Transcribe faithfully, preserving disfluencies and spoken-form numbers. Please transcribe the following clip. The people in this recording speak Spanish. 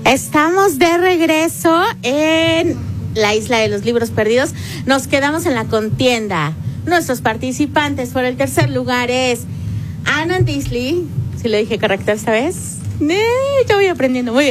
Estamos de regreso en la Isla de los Libros Perdidos. Nos quedamos en la contienda. Nuestros participantes por el tercer lugar es Anand Disley. Si lo dije correcto esta vez. Eh, yo voy aprendiendo muy bien.